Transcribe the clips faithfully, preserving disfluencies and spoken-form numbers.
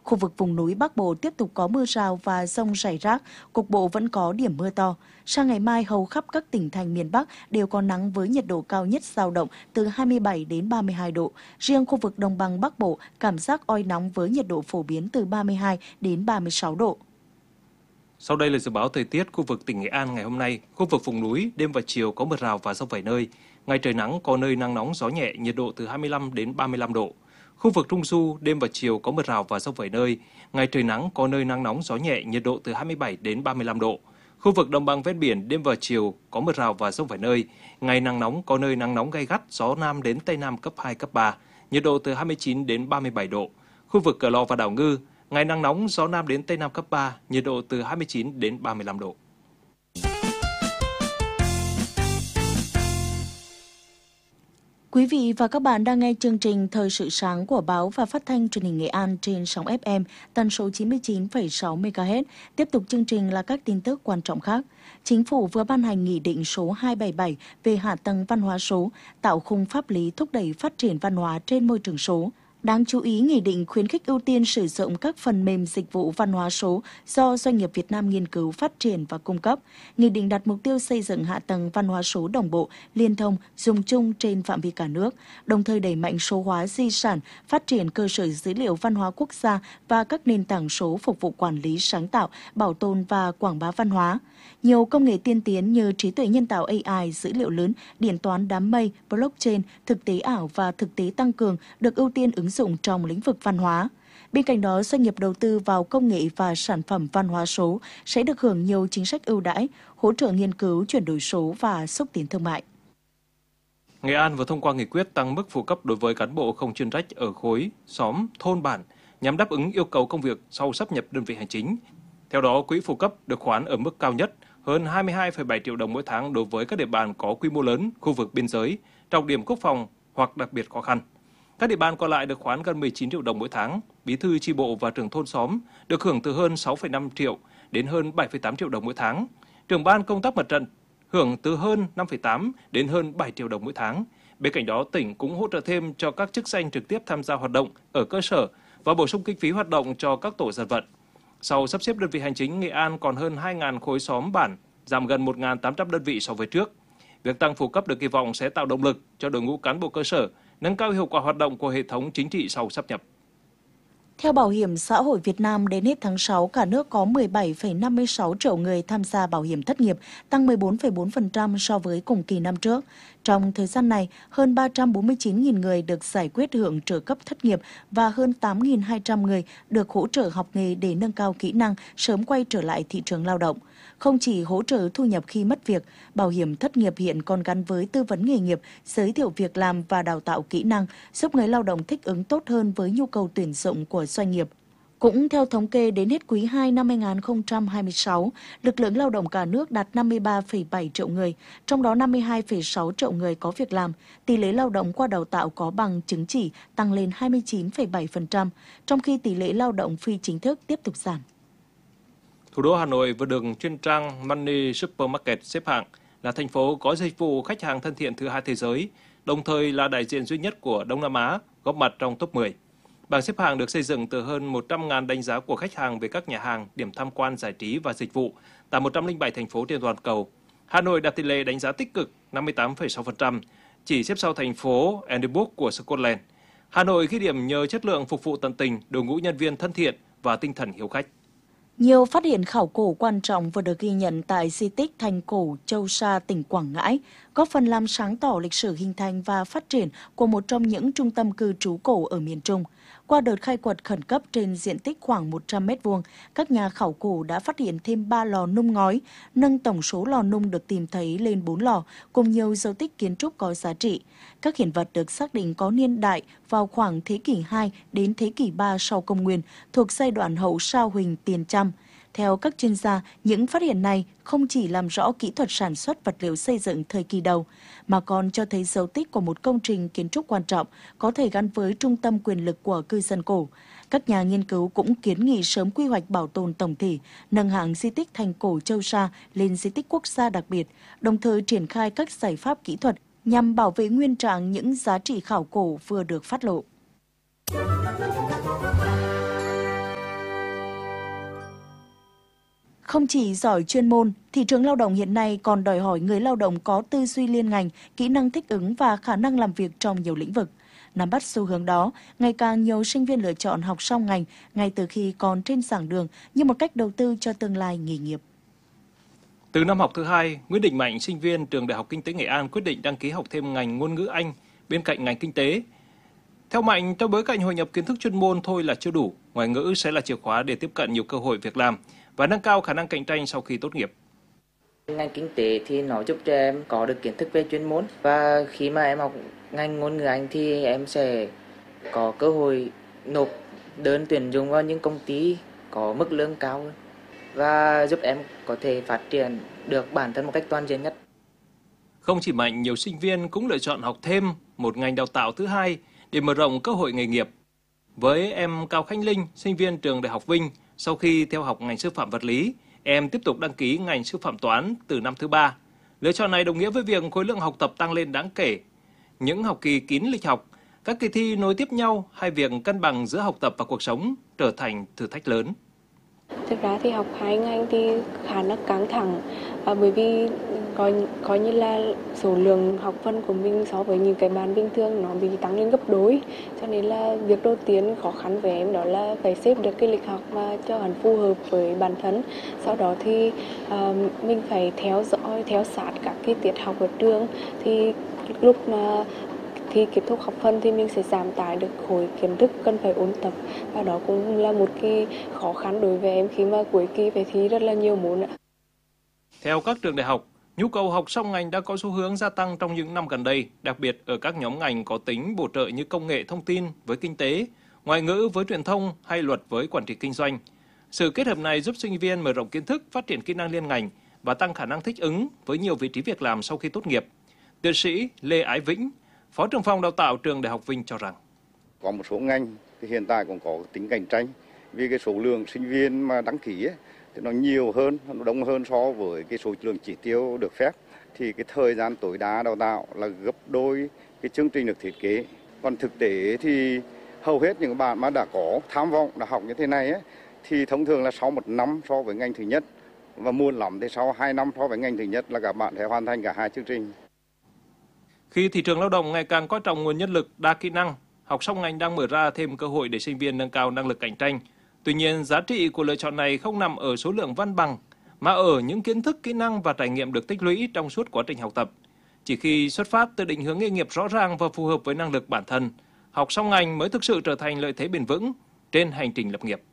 Khu vực vùng núi Bắc Bộ tiếp tục có mưa rào và dông rải rác, cục bộ vẫn có điểm mưa to. Sang ngày mai, hầu khắp các tỉnh thành miền Bắc đều có nắng với nhiệt độ cao nhất dao động từ hai mươi bảy đến ba mươi hai độ. Riêng khu vực Đồng bằng Bắc Bộ cảm giác oi nóng với nhiệt độ phổ biến từ ba mươi hai đến ba mươi sáu độ. Sau đây là dự báo thời tiết khu vực tỉnh Nghệ An ngày hôm nay. Khu vực vùng núi, đêm và chiều có mưa rào và dông vài nơi. Ngày trời nắng, có nơi nắng nóng gió nhẹ, nhiệt độ từ hai mươi lăm đến ba mươi lăm độ. Khu vực Trung Du, đêm và chiều có mưa rào và dông vài nơi. Ngày trời nắng, có nơi nắng nóng gió nhẹ, nhiệt độ từ hai mươi bảy đến ba mươi lăm độ. Khu vực Đồng bằng ven biển, đêm và chiều có mưa rào và dông vài nơi. Ngày nắng nóng, có nơi nắng nóng gay gắt, gió Nam đến Tây Nam cấp hai, cấp ba. Nhiệt độ từ hai mươi chín đến ba mươi bảy độ. Khu vực Cửa Lò và Đảo Ngư, ngày nắng nóng, gió Nam đến Tây Nam cấp ba, nhiệt độ từ hai mươi chín đến ba mươi lăm độ. Quý vị và các bạn đang nghe chương trình Thời sự sáng của Báo và Phát thanh Truyền hình Nghệ An trên sóng ép em tần số chín mươi chín phẩy sáu mê ga héc. Tiếp tục chương trình là các tin tức quan trọng khác. Chính phủ vừa ban hành Nghị định số hai trăm bảy mươi bảy về hạ tầng văn hóa số, tạo khung pháp lý thúc đẩy phát triển văn hóa trên môi trường số. Đáng chú ý, Nghị định khuyến khích ưu tiên sử dụng các phần mềm dịch vụ văn hóa số do doanh nghiệp Việt Nam nghiên cứu, phát triển và cung cấp. Nghị định đặt mục tiêu xây dựng hạ tầng văn hóa số đồng bộ, liên thông, dùng chung trên phạm vi cả nước, đồng thời đẩy mạnh số hóa di sản, phát triển cơ sở dữ liệu văn hóa quốc gia và các nền tảng số phục vụ quản lý sáng tạo, bảo tồn và quảng bá văn hóa. Nhiều công nghệ tiên tiến như trí tuệ nhân tạo a i, dữ liệu lớn, điện toán đám mây, blockchain, thực tế ảo và thực tế tăng cường được ưu tiên ứng dụng trong lĩnh vực văn hóa. Bên cạnh đó, doanh nghiệp đầu tư vào công nghệ và sản phẩm văn hóa số sẽ được hưởng nhiều chính sách ưu đãi, hỗ trợ nghiên cứu chuyển đổi số và xúc tiến thương mại. Nghệ An vừa thông qua nghị quyết tăng mức phụ cấp đối với cán bộ không chuyên trách ở khối, xóm, thôn bản nhằm đáp ứng yêu cầu công việc sau sáp nhập đơn vị hành chính. Theo đó, quỹ phụ cấp được khoán ở mức cao nhất hơn hai mươi hai phẩy bảy triệu đồng mỗi tháng đối với các địa bàn có quy mô lớn, khu vực biên giới, trọng điểm quốc phòng hoặc đặc biệt khó khăn. Các địa bàn còn lại được khoán gần mười chín triệu đồng mỗi tháng. Bí thư chi bộ và trưởng thôn xóm được hưởng từ hơn sáu phẩy năm triệu đến hơn bảy phẩy tám triệu đồng mỗi tháng. Trưởng ban công tác mặt trận hưởng từ hơn năm phẩy tám đến hơn bảy triệu đồng mỗi tháng. Bên cạnh đó, tỉnh cũng hỗ trợ thêm cho các chức danh trực tiếp tham gia hoạt động ở cơ sở và bổ sung kinh phí hoạt động cho các tổ dân vận. Sau sắp xếp đơn vị hành chính, Nghệ An còn hơn hai nghìn khối xóm bản, giảm gần một nghìn tám trăm đơn vị so với trước. Việc tăng phụ cấp được kỳ vọng sẽ tạo động lực cho đội ngũ cán bộ cơ sở, nâng cao hiệu quả hoạt động của hệ thống chính trị sau sáp nhập. Theo Bảo hiểm xã hội Việt Nam, đến hết tháng sáu, cả nước có mười bảy phẩy năm mươi sáu triệu người tham gia bảo hiểm thất nghiệp, tăng mười bốn phẩy bốn phần trăm so với cùng kỳ năm trước. Trong thời gian này, hơn ba trăm bốn mươi chín nghìn người được giải quyết hưởng trợ cấp thất nghiệp và hơn tám nghìn hai trăm người được hỗ trợ học nghề để nâng cao kỹ năng, sớm quay trở lại thị trường lao động. Không chỉ hỗ trợ thu nhập khi mất việc, bảo hiểm thất nghiệp hiện còn gắn với tư vấn nghề nghiệp, giới thiệu việc làm và đào tạo kỹ năng, giúp người lao động thích ứng tốt hơn với nhu cầu tuyển dụng của doanh nghiệp. Cũng theo thống kê, đến hết quý hai năm hai nghìn không trăm hai mươi sáu, lực lượng lao động cả nước đạt năm mươi ba phẩy bảy triệu người, trong đó năm mươi hai phẩy sáu triệu người có việc làm. Tỷ lệ lao động qua đào tạo có bằng chứng chỉ tăng lên hai mươi chín phẩy bảy phần trăm, trong khi tỷ lệ lao động phi chính thức tiếp tục giảm. Thủ đô Hà Nội vừa được chuyên trang Money Supermarket xếp hạng là thành phố có dịch vụ khách hàng thân thiện thứ hai thế giới, đồng thời là đại diện duy nhất của Đông Nam Á góp mặt trong top mười. Bảng xếp hạng được xây dựng từ hơn một trăm nghìn đánh giá của khách hàng về các nhà hàng, điểm tham quan giải trí và dịch vụ tại một trăm lẻ bảy thành phố trên toàn cầu. Hà Nội đạt tỷ lệ đánh giá tích cực năm mươi tám phẩy sáu phần trăm, chỉ xếp sau thành phố Edinburgh của Scotland. Hà Nội ghi điểm nhờ chất lượng phục vụ tận tình, đội ngũ nhân viên thân thiện và tinh thần hiếu khách. Nhiều phát hiện khảo cổ quan trọng vừa được ghi nhận tại di tích Thành Cổ Châu Sa, tỉnh Quảng Ngãi, góp phần làm sáng tỏ lịch sử hình thành và phát triển của một trong những trung tâm cư trú cổ ở miền Trung. Qua đợt khai quật khẩn cấp trên diện tích khoảng một trăm mét vuông, các nhà khảo cổ đã phát hiện thêm ba lò nung ngói, nâng tổng số lò nung được tìm thấy lên bốn lò, cùng nhiều dấu tích kiến trúc có giá trị. Các hiện vật được xác định có niên đại vào khoảng thế kỷ hai đến thế kỷ ba sau công nguyên, thuộc giai đoạn hậu Sao Huỳnh Tiền Chăm. Theo các chuyên gia, những phát hiện này không chỉ làm rõ kỹ thuật sản xuất vật liệu xây dựng thời kỳ đầu, mà còn cho thấy dấu tích của một công trình kiến trúc quan trọng, có thể gắn với trung tâm quyền lực của cư dân cổ. Các nhà nghiên cứu cũng kiến nghị sớm quy hoạch bảo tồn tổng thể, nâng hạng di tích Thành Cổ Châu Sa lên di tích quốc gia đặc biệt, đồng thời triển khai các giải pháp kỹ thuật nhằm bảo vệ nguyên trạng những giá trị khảo cổ vừa được phát lộ. Không chỉ giỏi chuyên môn, thị trường lao động hiện nay còn đòi hỏi người lao động có tư duy liên ngành, kỹ năng thích ứng và khả năng làm việc trong nhiều lĩnh vực. Nắm bắt xu hướng đó, ngày càng nhiều sinh viên lựa chọn học song ngành ngay từ khi còn trên giảng đường như một cách đầu tư cho tương lai nghề nghiệp. Từ năm học thứ hai, Nguyễn Đình Mạnh, sinh viên trường Đại học Kinh tế Nghệ An quyết định đăng ký học thêm ngành ngôn ngữ Anh bên cạnh ngành kinh tế. Theo Mạnh, trong bối cảnh hội nhập kiến thức chuyên môn thôi là chưa đủ, ngoại ngữ sẽ là chìa khóa để tiếp cận nhiều cơ hội việc làm và nâng cao khả năng cạnh tranh sau khi tốt nghiệp. Ngành kinh tế thì nó giúp cho em có được kiến thức về chuyên môn, và khi mà em học ngành ngôn ngữ Anh thì em sẽ có cơ hội nộp đơn tuyển dụng vào những công ty có mức lương cao hơn và giúp em có thể phát triển được bản thân một cách toàn diện nhất. Không chỉ Mạnh, nhiều sinh viên cũng lựa chọn học thêm một ngành đào tạo thứ hai để mở rộng cơ hội nghề nghiệp. Với em Cao Khánh Linh, sinh viên trường Đại học Vinh, sau khi theo học ngành sư phạm vật lý, em tiếp tục đăng ký ngành sư phạm toán từ năm thứ ba. Lựa chọn này đồng nghĩa với việc khối lượng học tập tăng lên đáng kể. Những học kỳ kín lịch học, các kỳ thi nối tiếp nhau hay việc cân bằng giữa học tập và cuộc sống trở thành thử thách lớn. Thực ra thì học hai ngành thì khá là căng thẳng, à, bởi vì coi coi như là số lượng học phần của mình so với những cái bạn bình thường nó bị tăng lên gấp đôi, cho nên là việc đầu tiên khó khăn với em đó là phải xếp được cái lịch học mà cho hẳn phù hợp với bản thân. Sau đó thì à, mình phải theo dõi theo sát các cái tiết học ở trường, thì lúc mà khi kết thúc học phần thì mình sẽ giảm tải được khối kiến thức cần phải ôn tập, và đó cũng là một cái khó khăn đối với em khi mà cuối kỳ phải thi rất là nhiều môn ạ. Theo các trường đại học, nhu cầu học song ngành đã có xu hướng gia tăng trong những năm gần đây, đặc biệt ở các nhóm ngành có tính bổ trợ như công nghệ thông tin với kinh tế, ngoại ngữ với truyền thông hay luật với quản trị kinh doanh. Sự kết hợp này giúp sinh viên mở rộng kiến thức, phát triển kỹ năng liên ngành và tăng khả năng thích ứng với nhiều vị trí việc làm sau khi tốt nghiệp. Tiến sĩ Lê Ái Vĩnh, Phó trưởng phòng đào tạo trường Đại học Vinh cho rằng có một số ngành thì hiện tại cũng có tính cạnh tranh, vì cái số lượng sinh viên mà đăng ký ấy, thì nó nhiều hơn, nó đông hơn so với cái số lượng chỉ tiêu được phép, thì cái thời gian tối đa đào tạo là gấp đôi cái chương trình được thiết kế. Còn thực tế thì hầu hết những bạn mà đã có tham vọng đã học như thế này ấy, thì thông thường là sau một năm so với ngành thứ nhất, và muôn lắm thì sau hai năm so với ngành thứ nhất là các bạn sẽ hoàn thành cả hai chương trình. Khi thị trường lao động ngày càng coi trọng nguồn nhân lực đa kỹ năng, học song ngành đang mở ra thêm cơ hội để sinh viên nâng cao năng lực cạnh tranh. Tuy nhiên, giá trị của lựa chọn này không nằm ở số lượng văn bằng, mà ở những kiến thức, kỹ năng và trải nghiệm được tích lũy trong suốt quá trình học tập. Chỉ khi xuất phát từ định hướng nghề nghiệp rõ ràng và phù hợp với năng lực bản thân, học song ngành mới thực sự trở thành lợi thế bền vững trên hành trình lập nghiệp.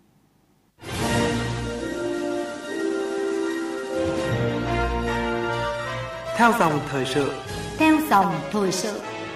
Theo dòng thời sự. Theo dòng thời sự.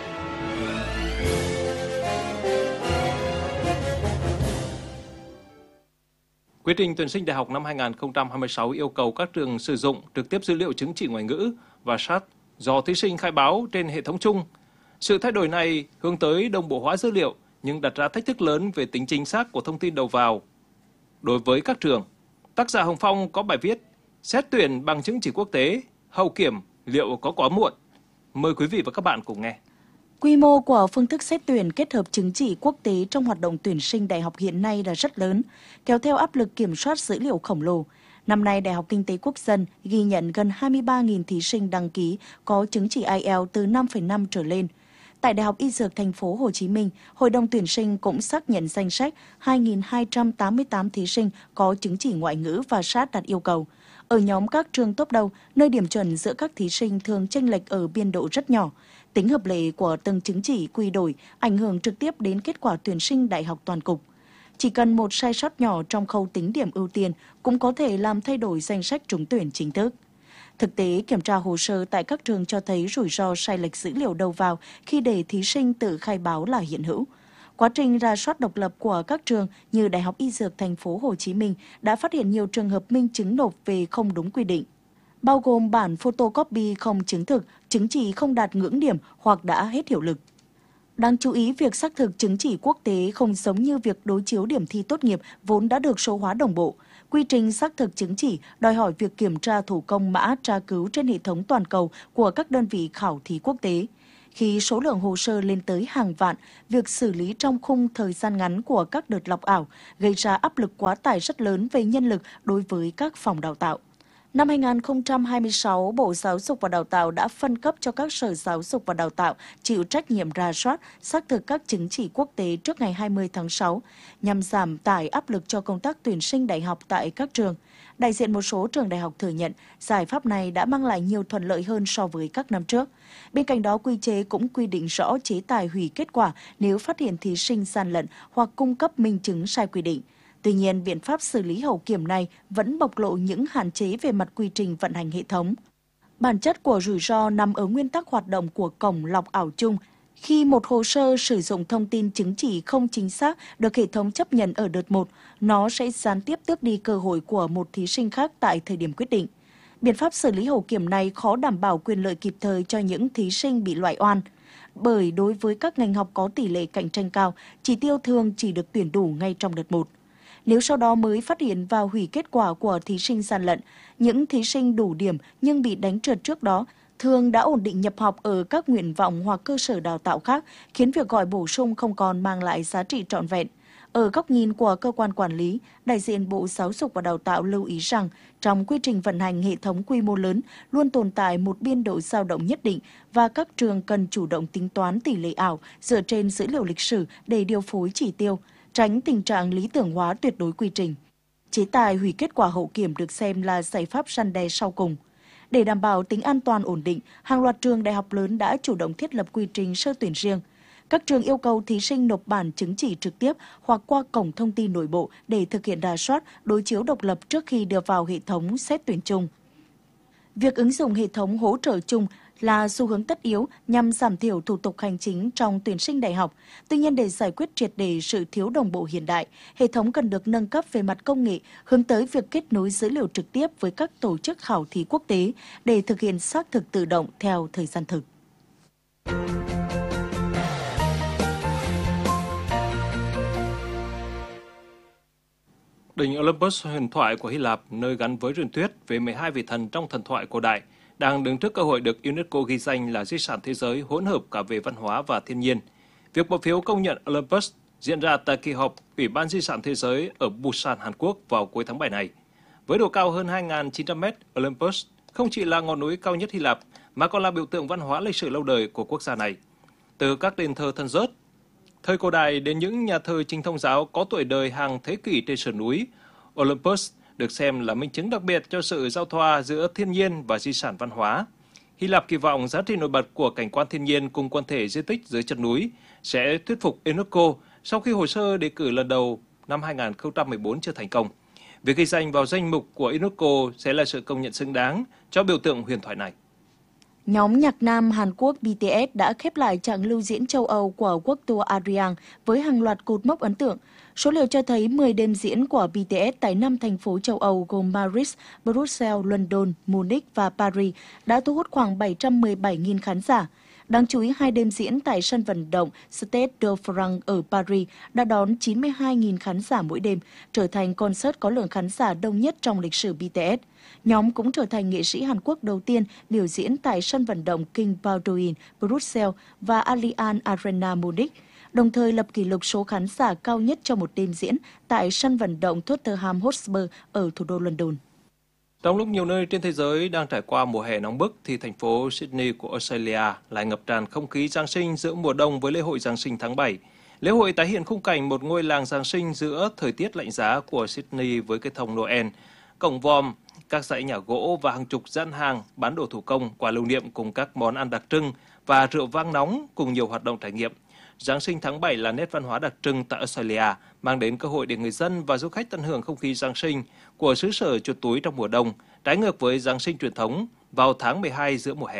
Quy trình tuyển sinh đại học năm hai nghìn không trăm hai mươi sáu yêu cầu các trường sử dụng trực tiếp dữ liệu chứng chỉ ngoại ngữ và sát do thí sinh khai báo trên hệ thống chung. Sự thay đổi này hướng tới đồng bộ hóa dữ liệu nhưng đặt ra thách thức lớn về tính chính xác của thông tin đầu vào. Đối với các trường, tác giả Hồng Phong có bài viết xét tuyển bằng chứng chỉ quốc tế, hậu kiểm liệu có quá muộn? Mời quý vị và các bạn cùng nghe. Quy mô của phương thức xét tuyển kết hợp chứng chỉ quốc tế trong hoạt động tuyển sinh đại học hiện nay là rất lớn, kéo theo áp lực kiểm soát dữ liệu khổng lồ. Năm nay, Đại học Kinh tế Quốc dân ghi nhận gần hai mươi ba nghìn thí sinh đăng ký có chứng chỉ ai eo từ năm phẩy năm trở lên. Tại Đại học Y Dược Thành phố Hồ Chí Minh, Hội đồng tuyển sinh cũng xác nhận danh sách hai nghìn hai trăm tám mươi tám thí sinh có chứng chỉ ngoại ngữ và sát đạt yêu cầu. Ở nhóm các trường top đầu, nơi điểm chuẩn giữa các thí sinh thường chênh lệch ở biên độ rất nhỏ. Tính hợp lệ của từng chứng chỉ quy đổi ảnh hưởng trực tiếp đến kết quả tuyển sinh đại học toàn cục. Chỉ cần một sai sót nhỏ trong khâu tính điểm ưu tiên cũng có thể làm thay đổi danh sách trúng tuyển chính thức. Thực tế, kiểm tra hồ sơ tại các trường cho thấy rủi ro sai lệch dữ liệu đầu vào khi để thí sinh tự khai báo là hiện hữu. Quá trình rà soát độc lập của các trường như Đại học Y Dược Thành phố Hồ Chí Minh đã phát hiện nhiều trường hợp minh chứng nộp về không đúng quy định, bao gồm bản photocopy không chứng thực, chứng chỉ không đạt ngưỡng điểm hoặc đã hết hiệu lực. Đáng chú ý, việc xác thực chứng chỉ quốc tế không giống như việc đối chiếu điểm thi tốt nghiệp vốn đã được số hóa đồng bộ. Quy trình xác thực chứng chỉ đòi hỏi việc kiểm tra thủ công mã tra cứu trên hệ thống toàn cầu của các đơn vị khảo thí quốc tế. Khi số lượng hồ sơ lên tới hàng vạn, việc xử lý trong khung thời gian ngắn của các đợt lọc ảo gây ra áp lực quá tải rất lớn về nhân lực đối với các phòng đào tạo. Năm hai nghìn không trăm hai mươi sáu, Bộ Giáo dục và Đào tạo đã phân cấp cho các sở giáo dục và đào tạo chịu trách nhiệm rà soát, xác thực các chứng chỉ quốc tế trước ngày hai mươi tháng sáu, nhằm giảm tải áp lực cho công tác tuyển sinh đại học tại các trường. Đại diện một số trường đại học thừa nhận giải pháp này đã mang lại nhiều thuận lợi hơn so với các năm trước. Bên cạnh đó, quy chế cũng quy định rõ chế tài hủy kết quả nếu phát hiện thí sinh gian lận hoặc cung cấp minh chứng sai quy định. Tuy nhiên, biện pháp xử lý hậu kiểm này vẫn bộc lộ những hạn chế về mặt quy trình vận hành hệ thống. Bản chất của rủi ro nằm ở nguyên tắc hoạt động của cổng lọc ảo chung. Khi một hồ sơ sử dụng thông tin chứng chỉ không chính xác được hệ thống chấp nhận ở đợt một, nó sẽ gián tiếp tước đi cơ hội của một thí sinh khác tại thời điểm quyết định. Biện pháp xử lý hậu kiểm này khó đảm bảo quyền lợi kịp thời cho những thí sinh bị loại oan. Bởi đối với các ngành học có tỷ lệ cạnh tranh cao, chỉ tiêu thường chỉ được tuyển đủ ngay trong đợt một. Nếu sau đó mới phát hiện và hủy kết quả của thí sinh gian lận, những thí sinh đủ điểm nhưng bị đánh trượt trước đó thường đã ổn định nhập học ở các nguyện vọng hoặc cơ sở đào tạo khác, khiến việc gọi bổ sung không còn mang lại giá trị trọn vẹn. Ở góc nhìn của cơ quan quản lý, đại diện Bộ Giáo dục và Đào tạo lưu ý rằng trong quy trình vận hành hệ thống quy mô lớn luôn tồn tại một biên độ dao động nhất định và các trường cần chủ động tính toán tỷ lệ ảo dựa trên dữ liệu lịch sử để điều phối chỉ tiêu, tránh tình trạng lý tưởng hóa tuyệt đối quy trình. Chế tài hủy kết quả hậu kiểm được xem là giải pháp răn đe sau cùng. Để đảm bảo tính an toàn ổn định, hàng loạt trường đại học lớn đã chủ động thiết lập quy trình sơ tuyển riêng. Các trường yêu cầu thí sinh nộp bản chứng chỉ trực tiếp hoặc qua cổng thông tin nội bộ để thực hiện rà soát, đối chiếu độc lập trước khi đưa vào hệ thống xét tuyển chung. Việc ứng dụng hệ thống hỗ trợ chung là xu hướng tất yếu nhằm giảm thiểu thủ tục hành chính trong tuyển sinh đại học. Tuy nhiên, để giải quyết triệt để sự thiếu đồng bộ hiện đại, hệ thống cần được nâng cấp về mặt công nghệ, hướng tới việc kết nối dữ liệu trực tiếp với các tổ chức khảo thí quốc tế để thực hiện xác thực tự động theo thời gian thực. Đỉnh Olympus huyền thoại của Hy Lạp, nơi gắn với truyền thuyết về mười hai vị thần trong thần thoại cổ đại, đang đứng trước cơ hội được UNESCO ghi danh là di sản thế giới hỗn hợp cả về văn hóa và thiên nhiên. Việc bỏ phiếu công nhận Olympus diễn ra tại kỳ họp Ủy ban Di sản Thế giới ở Busan, Hàn Quốc vào cuối tháng bảy này. Với độ cao hơn hai nghìn chín trăm mét, Olympus không chỉ là ngọn núi cao nhất Hy Lạp, mà còn là biểu tượng văn hóa lịch sử lâu đời của quốc gia này. Từ các đền thờ thần rớt thời cổ đại đến những nhà thờ Chính thông giáo có tuổi đời hàng thế kỷ trên sườn núi, Olympus được xem là minh chứng đặc biệt cho sự giao thoa giữa thiên nhiên và di sản văn hóa. Hy Lạp kỳ vọng giá trị nổi bật của cảnh quan thiên nhiên cùng quần thể di tích dưới chân núi sẽ thuyết phục UNESCO sau khi hồ sơ đề cử lần đầu năm hai nghìn không trăm mười bốn chưa thành công. Việc ghi danh vào danh mục của UNESCO sẽ là sự công nhận xứng đáng cho biểu tượng huyền thoại này. Nhóm nhạc nam Hàn Quốc B T S đã khép lại chặng lưu diễn châu Âu của World Tour Adrian với hàng loạt cột mốc ấn tượng. Số liệu cho thấy mười đêm diễn của B T S tại năm thành phố châu Âu gồm Paris, Brussels, London, Munich và Paris đã thu hút khoảng bảy trăm mười bảy nghìn khán giả. Đáng chú ý, hai đêm diễn tại sân vận động Stade de France ở Paris đã đón chín mươi hai nghìn khán giả mỗi đêm, trở thành concert có lượng khán giả đông nhất trong lịch sử B T S. Nhóm cũng trở thành nghệ sĩ Hàn Quốc đầu tiên biểu diễn tại sân vận động King Baldwin, Brussels và Allianz Arena Munich, đồng thời lập kỷ lục số khán giả cao nhất cho một đêm diễn tại sân vận động Tottenham Hotspur ở thủ đô London. Trong lúc nhiều nơi trên thế giới đang trải qua mùa hè nóng bức, thì thành phố Sydney của Australia lại ngập tràn không khí Giáng sinh giữa mùa đông với lễ hội Giáng sinh tháng bảy. Lễ hội tái hiện khung cảnh một ngôi làng Giáng sinh giữa thời tiết lạnh giá của Sydney với cây thông Noel, cổng vòm, các dãy nhà gỗ và hàng chục gian hàng bán đồ thủ công, quà lưu niệm cùng các món ăn đặc trưng và rượu vang nóng cùng nhiều hoạt động trải nghiệm. Giáng sinh tháng bảy là nét văn hóa đặc trưng tại Australia, mang đến cơ hội để người dân và du khách tận hưởng không khí Giáng sinh của xứ sở chuột túi trong mùa đông, trái ngược với Giáng sinh truyền thống vào tháng mười hai giữa mùa hè.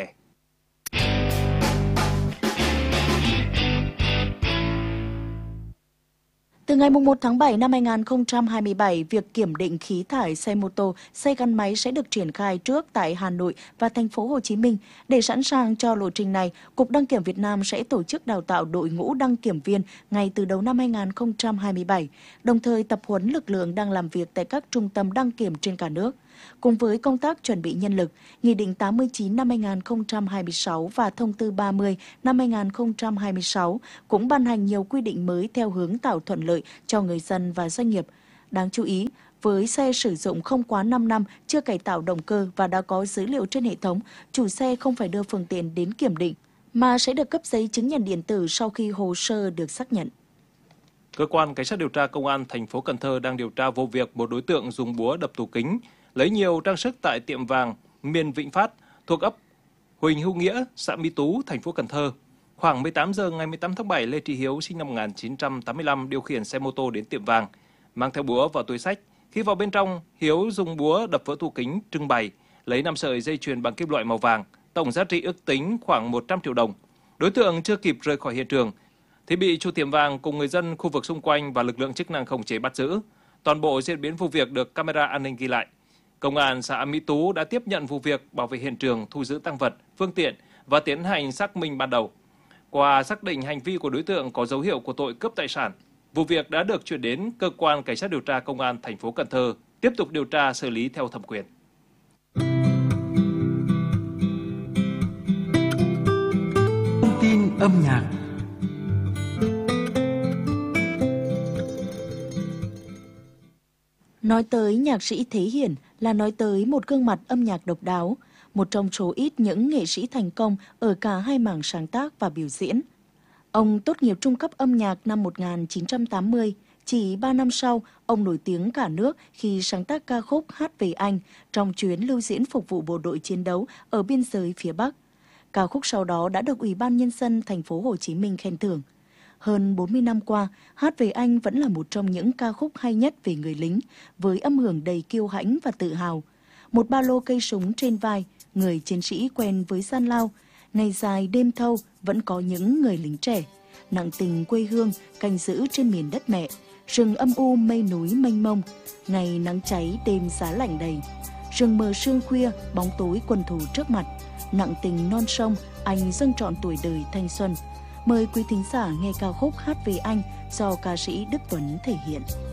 Từ ngày mùng một tháng bảy năm hai nghìn không trăm hai mươi bảy, việc kiểm định khí thải xe mô tô, xe gắn máy sẽ được triển khai trước tại Hà Nội và thành phố Hồ Chí Minh. Để sẵn sàng cho lộ trình này, Cục Đăng kiểm Việt Nam sẽ tổ chức đào tạo đội ngũ đăng kiểm viên ngay từ đầu năm hai nghìn không trăm hai mươi bảy, đồng thời tập huấn lực lượng đang làm việc tại các trung tâm đăng kiểm trên cả nước. Cùng với công tác chuẩn bị nhân lực, Nghị định tám mươi chín năm hai nghìn không trăm hai mươi sáu và Thông tư ba mươi năm hai nghìn không trăm hai mươi sáu cũng ban hành nhiều quy định mới theo hướng tạo thuận lợi cho người dân và doanh nghiệp. Đáng chú ý, với xe sử dụng không quá năm năm, chưa cải tạo động cơ và đã có dữ liệu trên hệ thống, chủ xe không phải đưa phương tiện đến kiểm định, mà sẽ được cấp giấy chứng nhận điện tử sau khi hồ sơ được xác nhận. Cơ quan Cảnh sát điều tra Công an thành phố Cần Thơ đang điều tra vụ việc một đối tượng dùng búa đập tủ kính, lấy nhiều trang sức tại tiệm vàng Miền Vĩnh Phát thuộc ấp Huỳnh Hữu Nghĩa, xã Mỹ Tú, thành phố Cần Thơ. Khoảng mười tám giờ ngày mười tám tháng bảy, Lê Trí Hiếu sinh năm một nghìn chín trăm tám mươi lăm điều khiển xe mô tô đến tiệm vàng, mang theo búa và túi xách. Khi vào bên trong, Hiếu dùng búa đập vỡ tủ kính trưng bày, lấy năm sợi dây chuyền bằng kim loại màu vàng, tổng giá trị ước tính khoảng một trăm triệu đồng. Đối tượng chưa kịp rời khỏi hiện trường thì bị chủ tiệm vàng cùng người dân khu vực xung quanh và lực lượng chức năng khống chế bắt giữ. Toàn bộ diễn biến vụ việc được camera an ninh ghi lại. Công an xã Mỹ Tú đã tiếp nhận vụ việc, bảo vệ hiện trường, thu giữ tang vật, phương tiện và tiến hành xác minh ban đầu. Qua xác định hành vi của đối tượng có dấu hiệu của tội cướp tài sản, vụ việc đã được chuyển đến cơ quan Cảnh sát điều tra Công an thành phố Cần Thơ tiếp tục điều tra xử lý theo thẩm quyền. Thông tin âm nhạc. Nói tới nhạc sĩ Thế Hiển là nói tới một gương mặt âm nhạc độc đáo, một trong số ít những nghệ sĩ thành công ở cả hai mảng sáng tác và biểu diễn. Ông tốt nghiệp trung cấp âm nhạc năm một nghìn chín trăm tám mươi, chỉ ba năm sau, ông nổi tiếng cả nước khi sáng tác ca khúc Hát Về Anh trong chuyến lưu diễn phục vụ bộ đội chiến đấu ở biên giới phía Bắc. Ca khúc sau đó đã được Ủy ban Nhân dân thành phố Hồ Chí Minh khen thưởng. Hơn bốn mươi năm qua, Hát Về Anh vẫn là một trong những ca khúc hay nhất về người lính, với âm hưởng đầy kiêu hãnh và tự hào. Một ba lô cây súng trên vai, người chiến sĩ quen với gian lao, ngày dài đêm thâu vẫn có những người lính trẻ, nặng tình quê hương canh giữ trên miền đất mẹ, rừng âm u mây núi mênh mông, ngày nắng cháy đêm giá lạnh đầy, rừng mờ sương khuya bóng tối quân thù trước mặt, nặng tình non sông anh dâng trọn tuổi đời thanh xuân. Mời quý thính giả nghe ca khúc Hát Về Anh do ca sĩ Đức Tuấn thể hiện.